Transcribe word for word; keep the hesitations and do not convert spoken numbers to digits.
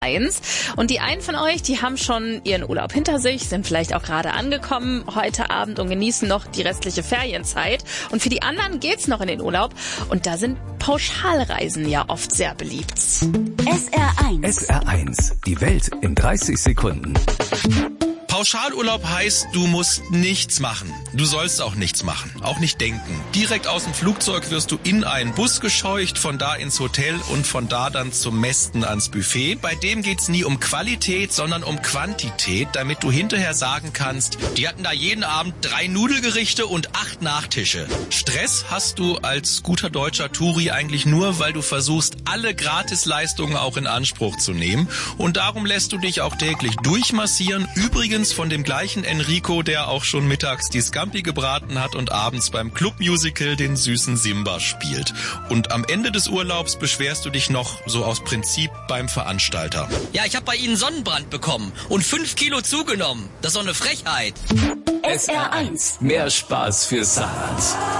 eins. Und die einen von euch, die haben schon ihren Urlaub hinter sich, sind vielleicht auch gerade angekommen heute Abend und genießen noch die restliche Ferienzeit. Und für die anderen geht's noch in den Urlaub. Und da sind Pauschalreisen ja oft sehr beliebt. S R eins. S R eins. Die Welt in dreißig Sekunden. Pauschalurlaub heißt, du musst nichts machen. Du sollst auch nichts machen, auch nicht denken. Direkt aus dem Flugzeug wirst du in einen Bus gescheucht, von da ins Hotel und von da dann zum Mästen ans Buffet. Bei dem geht's nie um Qualität, sondern um Quantität, damit du hinterher sagen kannst, die hatten da jeden Abend drei Nudelgerichte und acht Nachtische. Stress hast du als guter deutscher Touri eigentlich nur, weil du versuchst, alle Gratisleistungen auch in Anspruch zu nehmen. Und darum lässt du dich auch täglich durchmassieren. Übrigens von dem gleichen Enrico, der auch schon mittags die Scampi gebraten hat und abends beim Clubmusical den süßen Simba spielt. Und am Ende des Urlaubs beschwerst du dich noch so aus Prinzip beim Veranstalter. Ja, ich habe bei Ihnen Sonnenbrand bekommen und fünf Kilo zugenommen. Das ist doch eine Frechheit. S R eins. Mehr Spaß für Saarland.